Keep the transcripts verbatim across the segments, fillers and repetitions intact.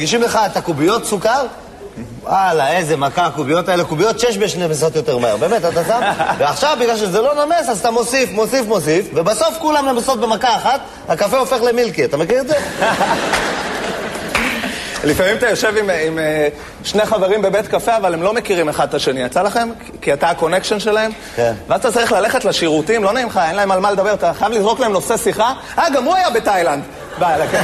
מגישים לך את הקוביות סוכר, וואלה, איזה מכה, הקוביות האלה, קוביות שש בשנמסות יותר מהר, באמת, אתה שם? ועכשיו, בגלל שזה לא נמס, אז אתה מוסיף, מוסיף, מוסיף, ובסוף כולם נמסות במכה אחת, הקפה הופך למילקי, אתה מכיר את זה? לפעמים אתה יושב עם, עם שני חברים בבית קפה, אבל הם לא מכירים אחד את השני. יצא לכם? כי אתה הקונקשן שלהם. כן. ואז אתה צריך ללכת לשירותים, לא נעים לך, אין להם על מה לדבר, אתה חייב לזרוק להם נושא שיחה. אה, גם הוא היה בתאילנד. ביי, לקה.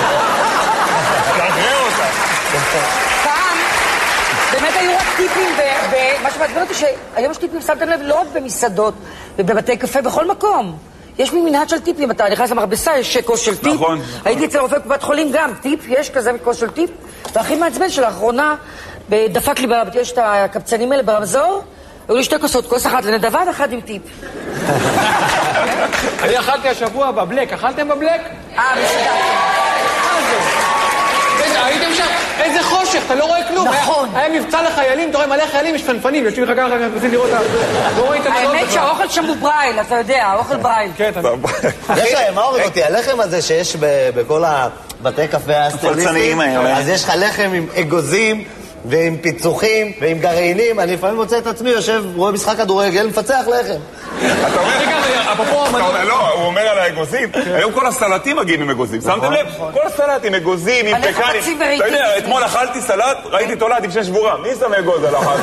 תאגרר אותה. פעם, באמת היו רק טיפים, ומה שמעצבן אותי שהיום יש טיפים, שמתם לב, לא רק במסעדות ובבתי קפה, בכל מקום. יש מין מנהד של טיפים, אתה נכנס למרבסה, יש כוס של טיפ. נכון. הייתי אצל רופא קופת חולים גם, טיפ, יש כזה כוס של טיפ. והכי מעצבן שלאחרונה, דפק לי, יש את הקבצנים האלה ברמזור, היו לי שתי כוסות, כוס אחת לנדבה ואחת עם טיפ. אני אכלתי השבוע בבלק, אכלתם בבלק? אה, מסעדה. הייתם שם, איזה חושך, אתה לא רואה כלום. נכון. היה מבצע לחיילים, אתה רואה מלא חיילים, יש פנפנים, יושבים לך ככה, רוצים לראות, לא רואים את המנות. האמת שהאוכל שם הוא ברייל, אתה יודע, האוכל ברייל. כן, אתה יש להם, מה הורג אותי? הלחם הזה שיש בכל הבתי קפה הפלצניים האלה. אז יש לך לחם עם אגוזים ועם פיצוחים ועם גרעינים. אני לפעמים מוצא את עצמי, יושב, רואה משחק כדורגל, מפצח לחם. אתה אומר, לא, הוא אומר על האגוזים. היום כל הסלטים מגיעים עם אגוזים. שמתם לב? כל הסלטים, אגוזים, עם פקנים. אתה יודע, אתמול אכלתי סלט, ראיתי תולעת עם שש שבורה. מי שם אגוז על אחת?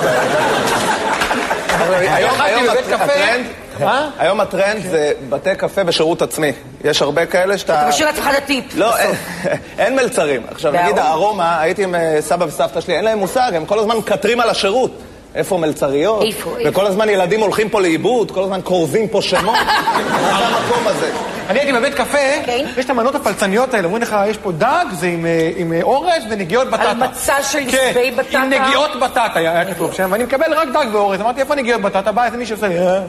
היום הטרנד זה בתי קפה בשירות עצמי. יש הרבה כאלה שאתה... אתה משאיר לעצמך לטיפ. לא, אין מלצרים. עכשיו, נגיד, הארומה, הייתי עם סבא וסבתא שלי, אין להם מושג, הם כל הזמן קטרים על השירות. איפה מלצריות? איפה? וכל הזמן ילדים הולכים פה לאיבוד, כל הזמן קורזים פה שמות. מה זה המקום הזה? אני הייתי בבית קפה, יש את המנות הפלצניות האלה, אומרים לך, יש פה דג, זה עם אורז ונגיעות בטטה. על מצע של נסבי בטטה. עם נגיעות בטטה, היה כתוב שם, ואני מקבל רק דג ואורז. אמרתי, איפה נגיעות בטטה? בא איזה מישהו עושה לי, אה?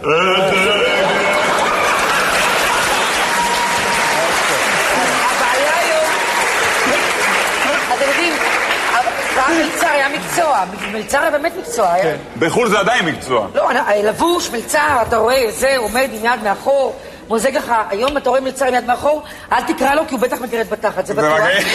הבעיה היום, אתם יודעים, פעם מלצר היה מקצוע, מלצר היה באמת מקצוע. בחול זה עדיין מקצוע. לא, לבוש, מלצר, אתה רואה, זה עומד עם יד מאחור, מוזג לך, היום אתה רואה מלצר עם יד מאחור, אל תקרא לו כי הוא בטח מגרד בתחת, זה בטוח.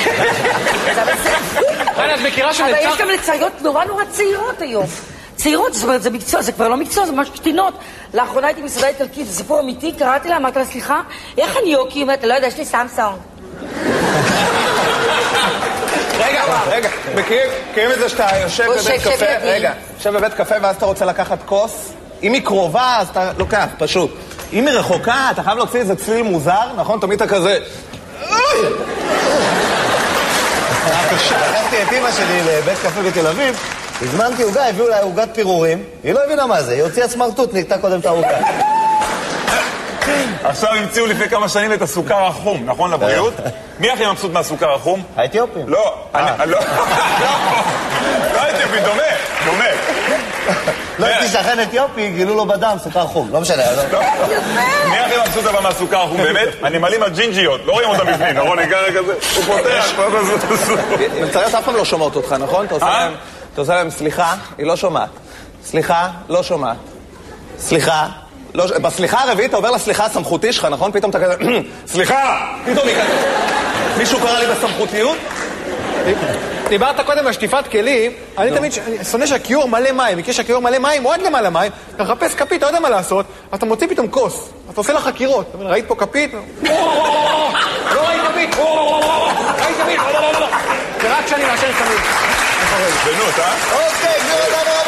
את מכירה שמלצר... אבל יש גם לצריות נורא נורא צעירות היום. צעירות, זאת אומרת, זה מקצוע, זה כבר לא מקצוע, זה ממש קטינות. לאחרונה הייתי מסעדה איטלקית, זה סיפור אמיתי, קראתי לה, אמרתי לה, סליחה, איך אני יוקי? אומרת, לא יודע, יש לי סמסונג. רגע, רגע, מכירים את זה שאתה יושב בבית קפה, רגע, יושב בבית קפה ואז אתה רוצה לקחת כוס, אם היא קרובה אז אתה לוקח, פשוט. אם היא רחוקה, אתה חייב להוציא איזה צליל מוזר, נכון? תמיד אתה כזה... לקחתי את אמא שלי לבית קפה בתל אביב, הזמנתי עוגה, הביאו לה עוגת פירורים, היא לא הבינה מה זה, היא הוציאה סמרטוט, נקטה קודם את העוגה. עכשיו המציאו לפני כמה שנים את הסוכר החום, נכון לבריאות? מי הכי מבסוט מהסוכר החום? האתיופים. לא, אני... לא האתיופים, דומה, דומה. לא הייתי שכן אתיופי, גילו לו בדם סוכר חום, לא משנה. מי הכי מבסוט אבל מהסוכר החום, באמת? הנמלים הג'ינג'יות, לא רואים אותם בפנים, נכון? ניגע רגע זה, הוא פותח. מלצריות אף פעם לא שומעות אותך, נכון? אתה עושה להם סליחה, היא לא שומעת. סליחה, לא שומעת. סליחה. בסליחה הרביעית אתה עובר לסליחה הסמכותי שלך, נכון? פתאום אתה כזה, סליחה! פתאום היא כזה. מישהו קרא לי בסמכותיות? דיברת קודם על שטיפת כלים, אני תמיד שונא שהכיור מלא מים, מכיר שהכיור מלא מים, או עד למעלה מים, אתה מחפש כפית, אתה יודע מה לעשות, אז אתה מוציא פתאום כוס, אתה עושה לך חקירות, ראית פה כפית? לא ראית כפית, ראית כפית, זה רק כשאני מאשר תמיד. בנות, אה? אוקיי, גבירות